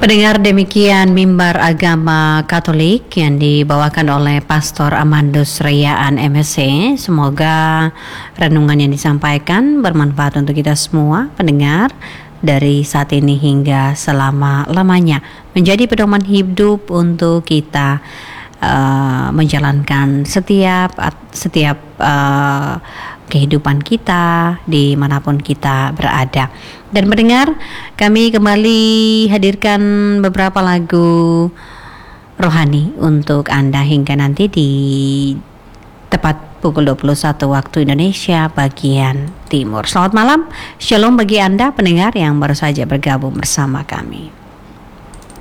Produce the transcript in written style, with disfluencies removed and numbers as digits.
Pendengar, demikian mimbar agama Katolik yang dibawakan oleh Pastor Amandus Reyaan MSc. Semoga renungan yang disampaikan bermanfaat untuk kita semua pendengar dari saat ini hingga selama-lamanya, menjadi pedoman hidup untuk kita menjalankan setiap kehidupan kita dimanapun kita berada. Dan mendengar, kami kembali hadirkan beberapa lagu rohani untuk Anda hingga nanti di tepat pukul 21 waktu Indonesia bagian Timur. Selamat malam, shalom bagi Anda pendengar yang baru saja bergabung bersama kami.